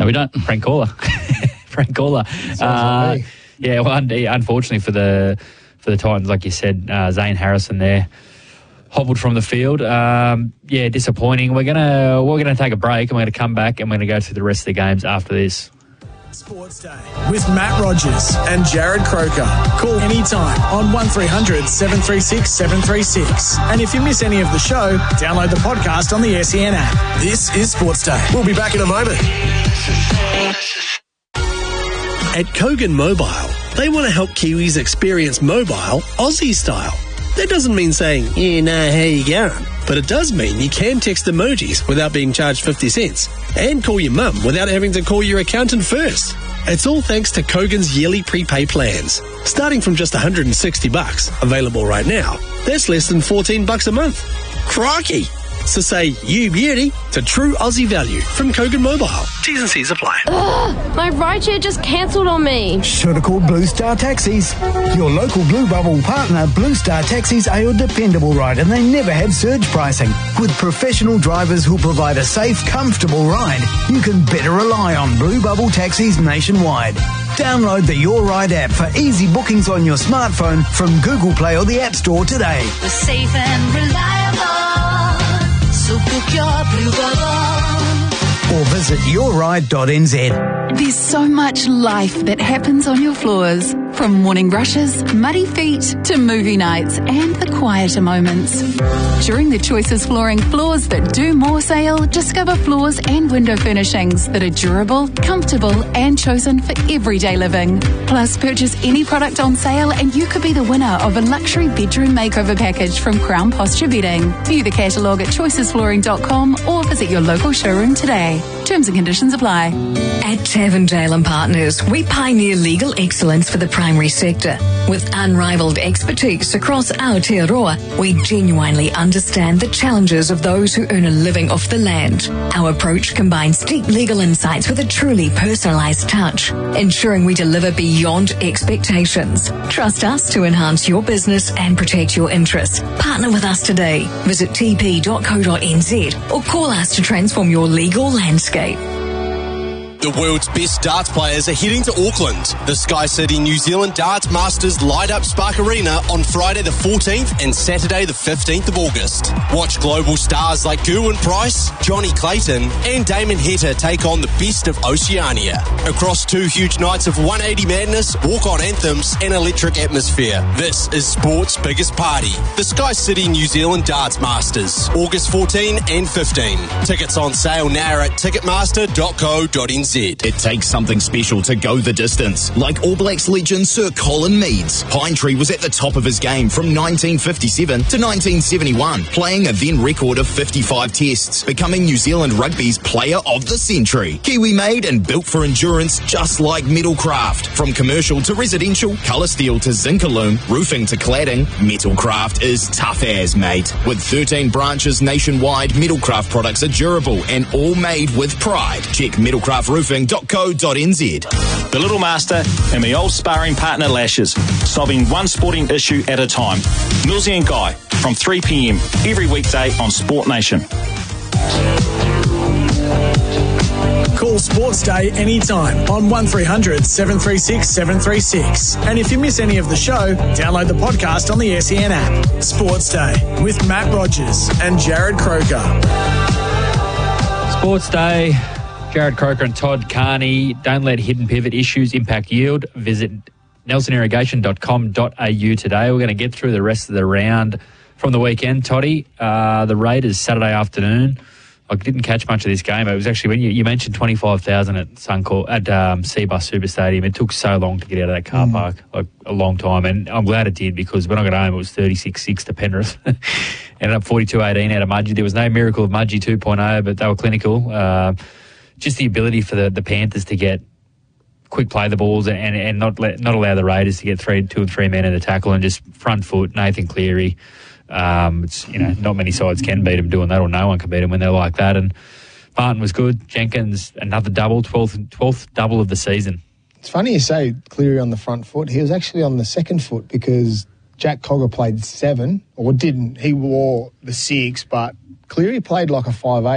No, we don't. Frank Caller. Frank Caller. Yeah, well, unfortunately for the Titans, like you said, Zane Harrison there hobbled from the field. Yeah, disappointing. We're gonna take a break and we're gonna come back and we're gonna go through the rest of the games after this. Sports Day with Matt Rogers and Jared Croker. Call anytime on 1300 736 736. And if you miss any of the show, download the podcast on the SEN app. This is Sports Day. We'll be back in a moment. At Kogan Mobile, they want to help Kiwis experience mobile Aussie style. That doesn't mean saying, yeah, nah, how you going? But it does mean you can text emojis without being charged 50 cents and call your mum without having to call your accountant first. It's all thanks to Kogan's yearly prepay plans. Starting from just $160, available right now, that's less than $14 a month. Crikey! So say you beauty to true Aussie value from Kogan Mobile. T's and C's apply. Ugh, my rideshare just cancelled on me. Should have called Blue Star Taxis. Your local Blue Bubble partner, Blue Star Taxis, are your dependable ride and they never have surge pricing. With professional drivers who provide a safe, comfortable ride, you can better rely on Blue Bubble Taxis nationwide. Download the Your Ride app for easy bookings on your smartphone from Google Play or the App Store today. We're safe and reliable. So book your Blue Bubble. Or visit yourride.nz. There's so much life that happens on your floors. From morning brushes, muddy feet, to movie nights and the quieter moments. During the Choices Flooring Floors That Do More sale, discover floors and window furnishings that are durable, comfortable and chosen for everyday living. Plus, purchase any product on sale and you could be the winner of a luxury bedroom makeover package from Crown Posture Bedding. View the catalogue at choicesflooring.com or visit your local showroom today. Terms and conditions apply. At Tavendale and Partners, we pioneer legal excellence for the primary sector. With unrivaled expertise across Aotearoa, we genuinely understand the challenges of those who earn a living off the land. Our approach combines deep legal insights with a truly personalised touch, ensuring we deliver beyond expectations. Trust us to enhance your business and protect your interests. Partner with us today. Visit tp.co.nz or call us to transform your legal landscape. The world's best darts players are heading to Auckland. The Sky City New Zealand Darts Masters light up Spark Arena on Friday the 14th and Saturday the 15th of August. Watch global stars like Gerwyn Price, Johnny Clayton and Damon Heta take on the best of Oceania. Across 2 huge nights of 180 madness, walk-on anthems and electric atmosphere. This is sport's biggest party. The Sky City New Zealand Darts Masters, August 14 and 15. Tickets on sale now at ticketmaster.co.nz. It takes something special to go the distance, like All Blacks legend Sir Colin Meads. Pinetree was at the top of his game from 1957 to 1971, playing a then record of 55 tests, becoming New Zealand Rugby's Player of the Century. Kiwi made and built for endurance, just like Metalcraft. From commercial to residential, colour steel to Zincalume, roofing to cladding, Metalcraft is tough as, mate. With 13 branches nationwide, Metalcraft products are durable and all made with pride. Check metalcraftroofing.co.nz. The Little Master and my old sparring partner Lashes, solving one sporting issue at a time. Millsy and Guy from 3 p.m. every weekday on Sport Nation. Call Sports Day anytime on 1300 736 736. And if you miss any of the show, download the podcast on the SEN app. Sports Day with Matt Rogers and Jared Croker. Sports Day. Jared Croker and Todd Carney. Don't let hidden pivot issues impact yield. Visit nelsonirrigation.com.au today. We're going to get through the rest of the round from the weekend. Toddy, the Raiders Saturday afternoon. I didn't catch much of this game. It was actually when you mentioned 25,000 at Seabus Super Stadium. It took so long to get out of that car park, like a long time. And I'm glad it did, because when I got home, it was 36-6 to Penrith. Ended up 42-18 out of Mudgee. There was no miracle of Mudgee 2.0, but they were clinical. Just the ability for the Panthers to get quick play the balls and not allow the Raiders to get 2 and 3 men in the tackle, and just front foot Nathan Cleary. It's, not many sides can beat him doing that, or no one can beat him when they're like that. And Martin was good. Jenkins, another double, 12th double of the season. It's funny you say Cleary on the front foot. He was actually on the second foot, because Jack Cogger played 7, or didn't. He wore the 6, but Cleary played like a 5'8".